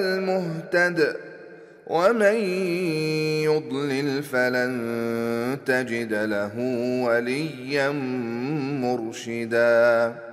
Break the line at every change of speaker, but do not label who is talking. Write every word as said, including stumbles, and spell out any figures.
المهتد ومن يضلل فلن تجد له وليا مرشدا.